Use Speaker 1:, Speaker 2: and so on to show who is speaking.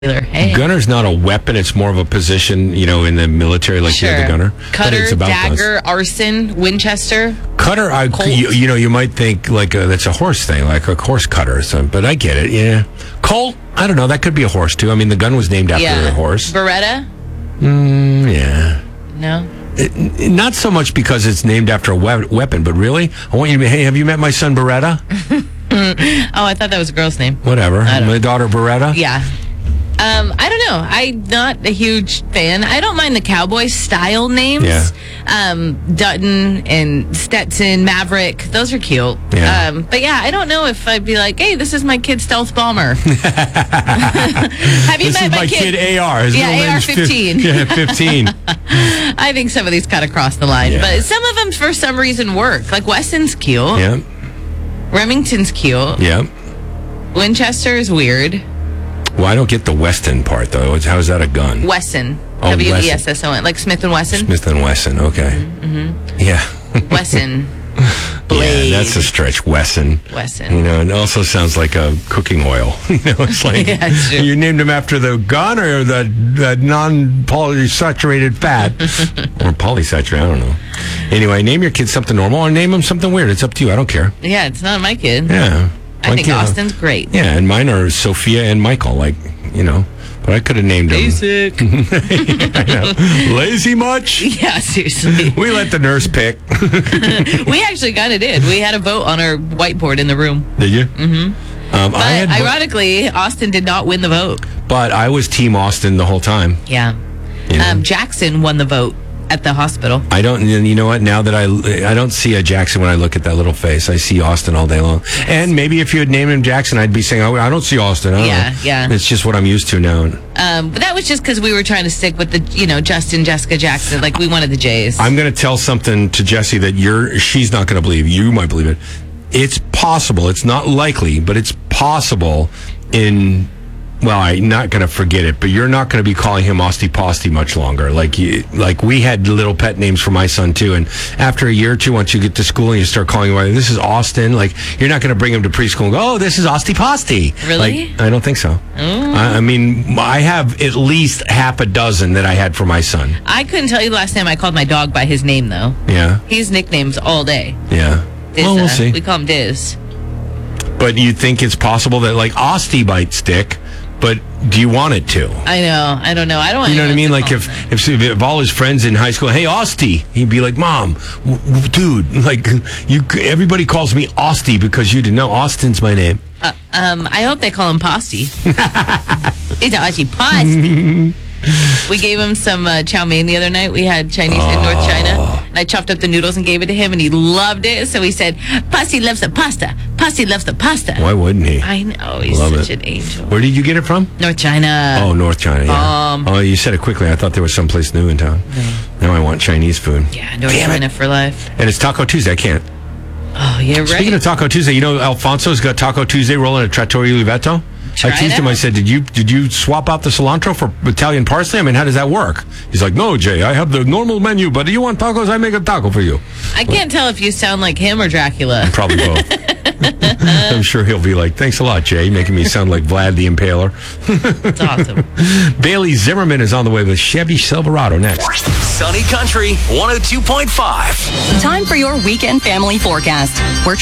Speaker 1: Hey.
Speaker 2: Gunner's not a weapon. It's more of a position, in the military, like you're the gunner.
Speaker 1: Cutter, dagger, arson, Winchester.
Speaker 2: Cutter, you might think that's a horse thing, like a horse cutter or something, but I get it, yeah. Colt, I don't know, that could be a horse too. I mean, the gun was named after a horse.
Speaker 1: Beretta?
Speaker 2: Yeah.
Speaker 1: No?
Speaker 2: Not so much because it's named after a weapon, but really, I want you to hey, have you met my son Beretta?
Speaker 1: Oh, I thought that was a girl's name.
Speaker 2: Whatever. My daughter Beretta?
Speaker 1: Yeah. I don't know. I'm not a huge fan. I don't mind the cowboy style names.
Speaker 2: Yeah.
Speaker 1: Dutton and Stetson, Maverick. Those are cute.
Speaker 2: Yeah.
Speaker 1: But yeah, I don't know if I'd be like, hey, this is my kid Stealth Bomber. Have you met my kid
Speaker 2: AR? His
Speaker 1: AR-15.
Speaker 2: Yeah, 15.
Speaker 1: I think some of these kind of cross the line.
Speaker 2: Yeah.
Speaker 1: But some of them, for some reason, work. Like Wesson's cute.
Speaker 2: Yeah.
Speaker 1: Remington's cute.
Speaker 2: Yeah.
Speaker 1: Winchester is weird.
Speaker 2: Well, I don't get the Weston part, though. How is that a gun?
Speaker 1: Wesson.
Speaker 2: Oh,
Speaker 1: W-E-S-S-O-N. Like Smith & Wesson?
Speaker 2: Smith & Wesson, okay.
Speaker 1: Mm-hmm.
Speaker 2: Yeah.
Speaker 1: Wesson. Blade.
Speaker 2: Yeah, that's a stretch. Wesson. It also sounds like a cooking oil. It's like you named him after the gun or the non-polysaturated fat. Or polysaturated, I don't know. Anyway, name your kid something normal or name him something weird. It's up to you. I don't care.
Speaker 1: Yeah, it's not my kid.
Speaker 2: Yeah.
Speaker 1: I think Austin's great.
Speaker 2: Yeah, and mine are Sophia and Michael, but I could have named them.
Speaker 1: Basic.
Speaker 2: I know. Lazy much?
Speaker 1: Yeah, seriously.
Speaker 2: We let the nurse pick.
Speaker 1: We actually kind of did. We had a vote on our whiteboard in the room.
Speaker 2: Did you?
Speaker 1: Mm-hmm. But ironically, Austin did not win the vote.
Speaker 2: But I was Team Austin the whole time.
Speaker 1: Yeah. Jackson won the vote at the hospital.
Speaker 2: I don't, you know what, now that I don't see a Jackson when I look at that little face. I see Austin all day long. And maybe if you had named him Jackson, I'd be saying, I don't see Austin. I don't know.
Speaker 1: Yeah.
Speaker 2: It's just what I'm used to now.
Speaker 1: But that was just because we were trying to stick with the, Justin, Jessica Jackson. Like, we wanted the J's.
Speaker 2: I'm going to tell something to Jessie that she's not going to believe. You might believe it. It's possible. It's not likely, but it's possible I'm not going to forget it, but you're not going to be calling him Osty Posty much longer. Like we had little pet names for my son too, and after a year or two, once you get to school and you start calling him, this is Austin. Like, you're not going to bring him to preschool and go, oh, this is Osty Posty.
Speaker 1: Really?
Speaker 2: I don't think so. I mean, I have at least half a dozen that I had for my son.
Speaker 1: I couldn't tell you the last time I called my dog by his name, though.
Speaker 2: Yeah.
Speaker 1: He's nicknames all day.
Speaker 2: Yeah.
Speaker 1: Diz,
Speaker 2: well, we'll see.
Speaker 1: We call him Diz.
Speaker 2: But you think it's possible that Osty might stick? But do you want it to?
Speaker 1: I know. I don't know. I don't want.
Speaker 2: You know what I mean? Like if all his friends in high school, hey, Osty, he'd be like, Mom, dude, everybody calls me Osty because you didn't know Austin's my name.
Speaker 1: I hope they call him Posty. It's Osty Posty. We gave him some chow mein the other night. We had Chinese in North China. And I chopped up the noodles and gave it to him, and he loved it. So he said, Posty loves the pasta. Posty loves the pasta.
Speaker 2: Why wouldn't he?
Speaker 1: I know. He's such an angel.
Speaker 2: Where did you get it from?
Speaker 1: North China.
Speaker 2: Oh, North China, yeah. Oh, you said it quickly. I thought there was someplace new in town. No. Now I want Chinese food.
Speaker 1: Yeah, North China for life.
Speaker 2: And it's Taco Tuesday. I can't.
Speaker 1: Oh, yeah, right.
Speaker 2: Speaking of Taco Tuesday, Alfonso's got Taco Tuesday rolling at Trattoria Livetto. I teased him. I said, did you swap out the cilantro for Italian parsley? I mean, how does that work? He's like, no, Jay, I have the normal menu, but do you want tacos? I make a taco for you.
Speaker 1: I can't tell if you sound like him or Dracula.
Speaker 2: Probably both. I'm sure he'll be like, thanks a lot, Jay, making me sound like Vlad the Impaler.
Speaker 1: That's awesome.
Speaker 2: Bailey Zimmerman is on the way with Chevy Silverado next.
Speaker 3: Sunny Country 102.5.
Speaker 4: Time for your weekend family forecast. We're